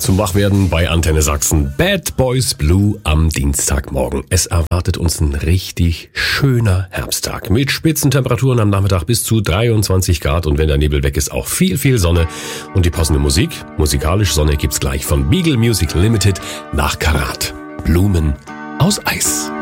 zum Wachwerden bei Antenne Sachsen. Bad Boys Blue am Dienstagmorgen. Es erwartet uns ein richtig schöner Herbsttag mit Spitzentemperaturen am Nachmittag bis zu 23 Grad und wenn der Nebel weg ist, auch viel Sonne. Und die passende Musik, musikalische Sonne gibt's gleich von Beagle Music Limited nach Karat. Blumen aus Eis.